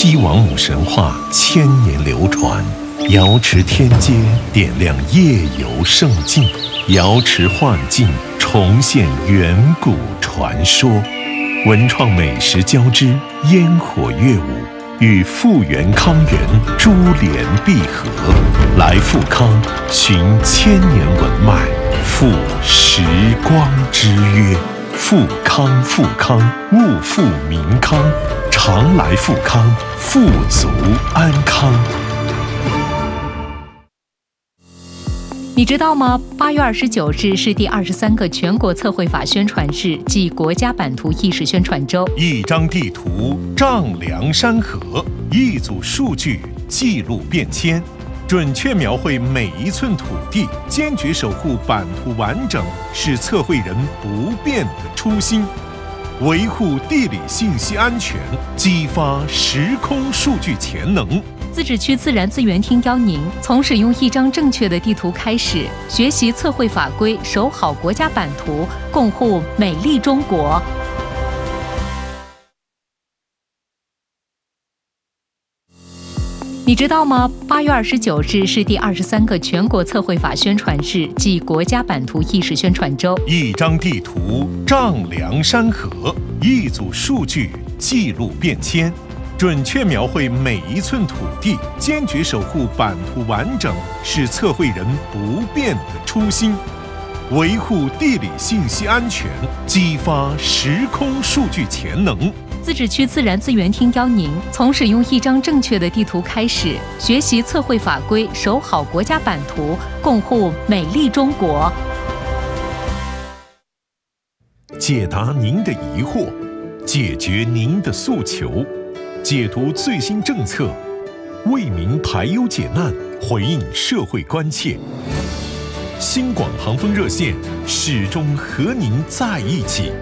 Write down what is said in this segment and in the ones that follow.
西王母神话千年流传，瑶池天街点亮夜游胜境，瑶池幻境重现远古传说，文创美食交织，烟火乐舞与复原康园珠联璧合，来富康寻千年文脉，赴时光之约。富康富康，物富民康，常来富康，富足安康。 你知道吗？8月29日是第23个全国测绘法宣传日暨国家版图意识宣传周。 一张地图丈量山河，一组数据记录变迁，准确描绘每一寸土地，坚决守护版图完整，是测绘人不变的初心。维护地理信息安全，激发时空数据潜能。 自治区自然资源厅邀您从使用一张正确的地图开始，学习测绘法规，守好国家版图，共护美丽中国。你知道吗？8月29日是第23个全国测绘法宣传日暨国家版图意识宣传周。 一张地图丈量山河，一组数据记录变迁，准确描绘每一寸土地，坚决守护版图完整，是测绘人不变的初心。维护地理信息安全，激发时空数据潜能。 自治区自然资源厅邀您从使用一张正确的地图开始，学习测绘法规，守好国家版图，共护美丽中国。 解答您的疑惑，解决您的诉求，解读最新政策，为民排忧解难，回应社会关切。新广航风热线始终和您在一起。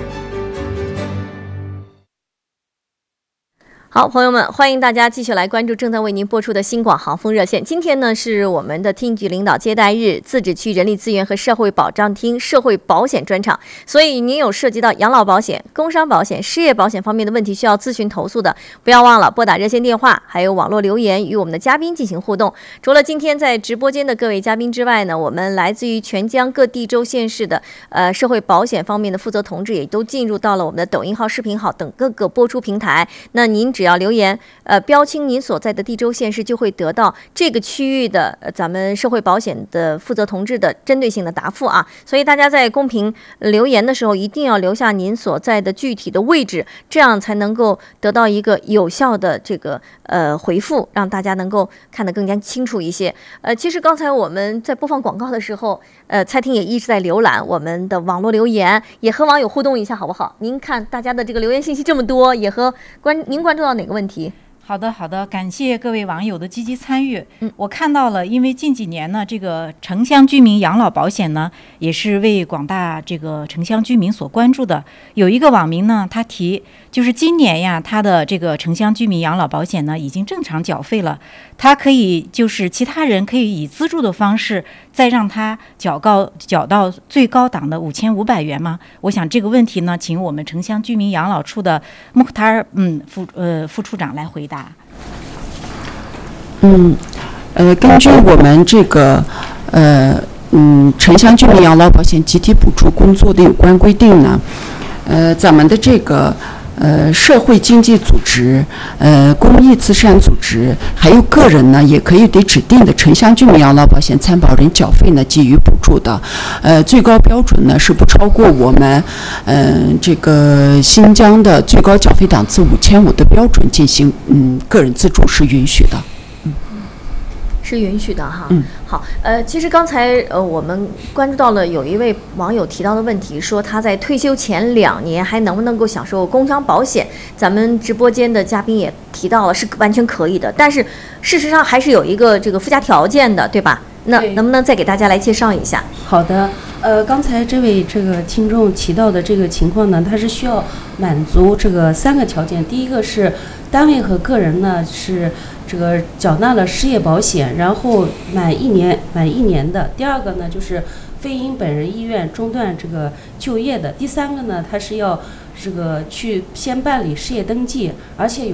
好，朋友们，欢迎大家继续来关注正在为您播出的新广航风热线。今天呢是我们的厅局领导接待日，自治区人力资源和社会保障厅社会保险专场，所以您有涉及到养老保险、工伤保险、失业保险方面的问题需要咨询投诉的，不要忘了拨打热线电话，还有网络留言与我们的嘉宾进行互动。除了今天在直播间的各位嘉宾之外呢，我们来自于全疆各地州县市的社会保险方面的负责同志也都进入到了我们的抖音号、视频号等各个播出平台。那您只要留言标清您所在的地州县市，就会得到这个区域的咱们社会保险的负责同志的针对性的答复啊。所以大家在公屏留言的时候，一定要留下您所在的具体的位置，这样才能够得到一个有效的这个回复，让大家能够看得更加清楚一些。其实刚才我们在播放广告的时候，蔡婷也一直在浏览我们的网络留言，也和网友互动一下好不好？您看大家的这个留言信息这么多，也和您关注到哪个问题？ 好的，感谢各位网友的积极参与。我看到了，因为近几年呢，这个城乡居民养老保险呢，也是为广大这个城乡居民所关注的。有一个网民呢，他提就是今年呀，他的这个城乡居民养老保险呢已经正常缴费了，他可以就是其他人可以以资助的方式再让他缴到最高档的5500元吗？我想这个问题呢，请我们城乡居民养老处的穆克塔尔副处长来回答。 根据我们这个城乡居民养老保险集体补助工作的有关规定呢，咱们的这个社会经济组织、公益慈善组织，还有个人呢，也可以对指定的城乡居民养老保险参保人缴费呢给予补助的。最高标准呢是不超过我们这个新疆的最高缴费档次5500的标准进行个人自助是允许的。 是允许的哈。好，其实刚才我们关注到了有一位网友提到的问题，说他在退休前2年还能不能够享受工伤保险？咱们直播间的嘉宾也提到了，是完全可以的，但是事实上还是有一个这个附加条件的，对吧？那能不能再给大家来介绍一下？ 好的，刚才这位这个听众提到的这个情况呢，它是需要满足这个3个条件。第一个是单位和个人呢是这个缴纳了失业保险，然后满一年的。第二个呢就是非因本人意愿中断这个就业的。第3个呢，它是要这个去先办理失业登记，而且有